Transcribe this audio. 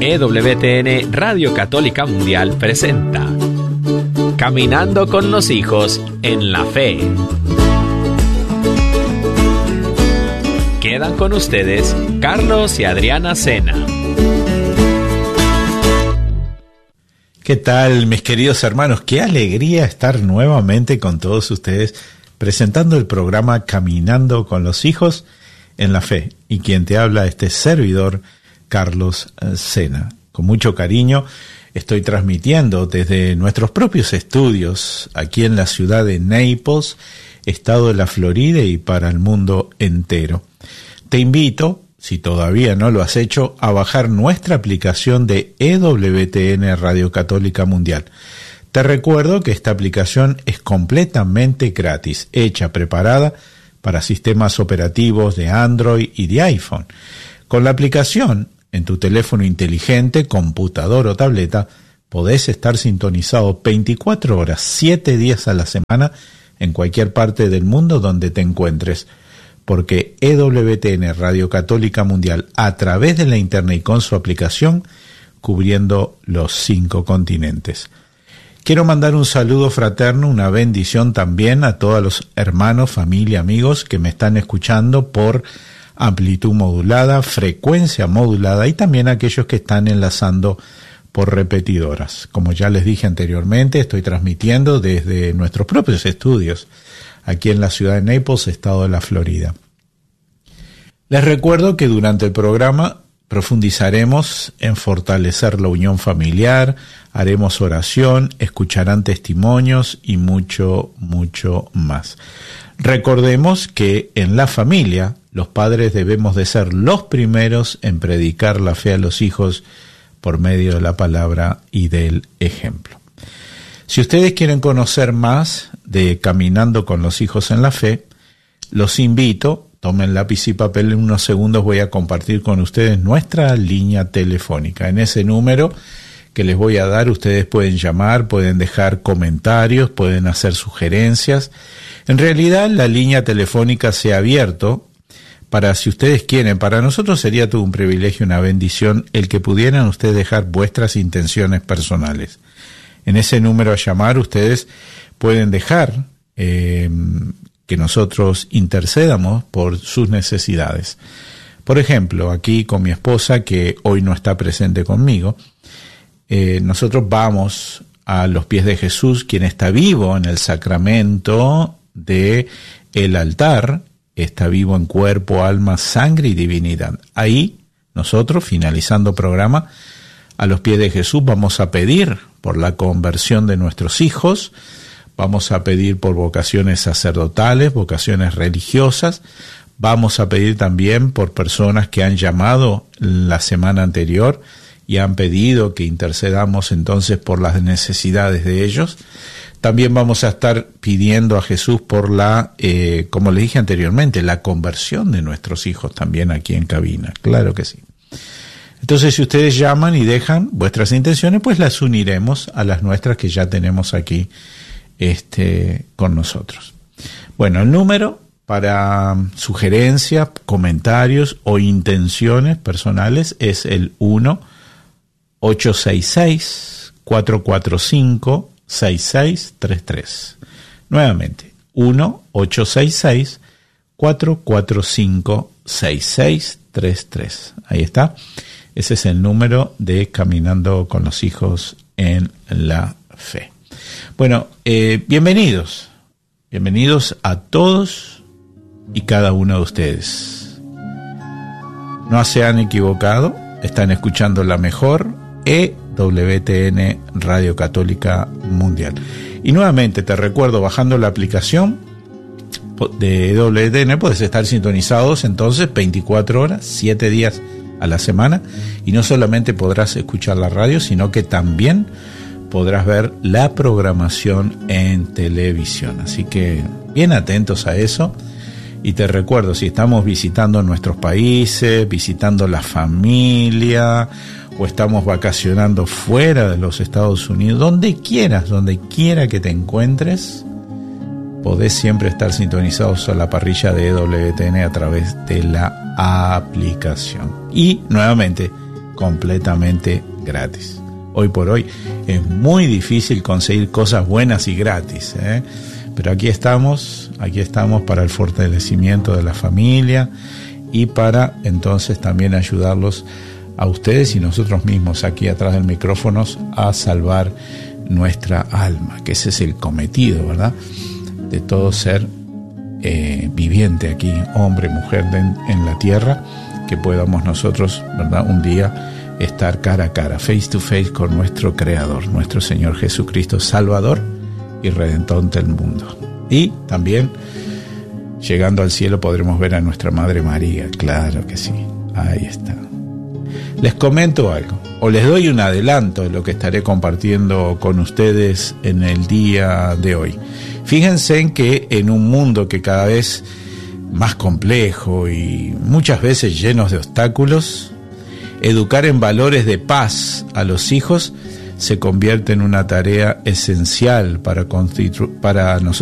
EWTN Radio Católica Mundial presenta Caminando con los hijos en la fe. Quedan con ustedes Carlos y Adriana Sena. ¿Qué tal, mis queridos hermanos? Qué alegría estar nuevamente con todos ustedes presentando el programa Caminando con los hijos en la fe. Y quien te habla, este servidor, Carlos Sena. Con mucho cariño estoy transmitiendo desde nuestros propios estudios aquí en la ciudad de Naples, estado de la Florida, y para el mundo entero. Te invito, si todavía no lo has hecho, a bajar nuestra aplicación de EWTN Radio Católica Mundial. Te recuerdo que esta aplicación es completamente gratis, hecha, preparada para sistemas operativos de Android y de iPhone. Con la aplicación, en tu teléfono inteligente, computador o tableta, podés estar sintonizado 24 horas, 7 días a la semana, en cualquier parte del mundo donde te encuentres, porque EWTN Radio Católica Mundial, a través de la internet y con su aplicación, cubriendo los 5 continentes. Quiero mandar un saludo fraterno, una bendición también a todos los hermanos, familia, amigos que me están escuchando por amplitud modulada, frecuencia modulada, y también aquellos que están enlazando por repetidoras. Como ya les dije anteriormente, estoy transmitiendo desde nuestros propios estudios aquí en la ciudad de Naples, estado de la Florida. Les recuerdo que durante el programa profundizaremos en fortalecer la unión familiar, haremos oración, escucharán testimonios y mucho, mucho más. Recordemos que en la familia los padres debemos de ser los primeros en predicar la fe a los hijos por medio de la palabra y del ejemplo. Si ustedes quieren conocer más de Caminando con los hijos en la fe, los invito, tomen lápiz y papel, en unos segundos voy a compartir con ustedes nuestra línea telefónica. En ese número que les voy a dar, ustedes pueden llamar, pueden dejar comentarios, pueden hacer sugerencias. En realidad, la línea telefónica se ha abierto para, si ustedes quieren, para nosotros sería todo un privilegio, una bendición, el que pudieran ustedes dejar vuestras intenciones personales. En ese número a llamar, ustedes pueden dejar que nosotros intercedamos por sus necesidades. Por ejemplo, aquí con mi esposa, que hoy no está presente conmigo, nosotros vamos a los pies de Jesús, quien está vivo en el sacramento de el altar, está vivo en cuerpo, alma, sangre y divinidad. Ahí nosotros, finalizando programa, a los pies de Jesús vamos a pedir por la conversión de nuestros hijos, vamos a pedir por vocaciones sacerdotales, vocaciones religiosas, vamos a pedir también por personas que han llamado la semana anterior y han pedido que intercedamos entonces por las necesidades de ellos. También vamos a estar pidiendo a Jesús por la, como les dije anteriormente, la conversión de nuestros hijos también aquí en cabina, claro que sí. Entonces, si ustedes llaman y dejan vuestras intenciones, pues las uniremos a las nuestras que ya tenemos aquí con nosotros. Bueno, el número para sugerencias, comentarios o intenciones personales es el 1-866-445-6633. Nuevamente, 1-866-445-6633. Ahí está. Ese es el número de Caminando con los hijos en la fe. Bueno, bienvenidos a todos y cada uno de ustedes. No se han equivocado, están escuchando la mejor EWTN Radio Católica Mundial. Y nuevamente te recuerdo, bajando la aplicación de EWTN, puedes estar sintonizados entonces 24 horas, 7 días a la semana, y no solamente podrás escuchar la radio, sino que también podrás ver la programación en televisión. Así que bien atentos a eso. Y te recuerdo, si estamos visitando nuestros países, visitando la familia, o estamos vacacionando fuera de los Estados Unidos, donde quiera que te encuentres, podés siempre estar sintonizados a la parrilla de EWTN a través de la aplicación. Y nuevamente completamente gratis. Hoy por hoy es muy difícil conseguir cosas buenas y gratis, pero aquí estamos para el fortalecimiento de la familia y para entonces también ayudarlos a ustedes y nosotros mismos aquí atrás del micrófono a salvar nuestra alma, que ese es el cometido, ¿verdad?, de todo ser viviente aquí, hombre, mujer en la tierra, que podamos nosotros, ¿verdad?, un día estar cara a cara, face to face con nuestro Creador, nuestro Señor Jesucristo, Salvador y Redentor del mundo. Y también, llegando al cielo, podremos ver a nuestra Madre María, claro que sí, ahí está. Les comento algo, o les doy un adelanto de lo que estaré compartiendo con ustedes en el día de hoy. Fíjense en que en un mundo que cada vez más complejo y muchas veces llenos de obstáculos, educar en valores de paz a los hijos se convierte en una tarea esencial para nosotros